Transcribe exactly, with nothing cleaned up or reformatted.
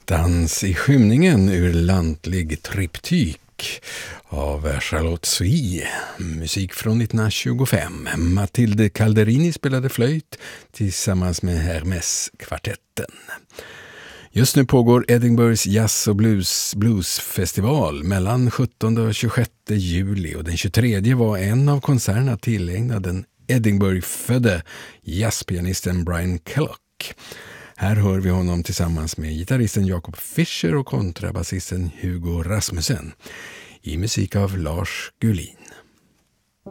Dans i skymningen ur lantlig triptyk av Charlotte Sui. Musik från nittonhundratjugofem. Matilde Calderini spelade flöjt tillsammans med Hermes-kvartetten. Just nu pågår Edinburghs jazz- och blues, bluesfestival mellan sjuttonde och tjugosjätte juli, och den tjugotredje var en av konserterna tillägnad den Edinburgh-födde jazzpianisten Brian Kellogg. Här hör vi honom tillsammans med gitarristen Jacob Fischer och kontrabasisten Hugo Rasmussen i musik av Lars Gullin.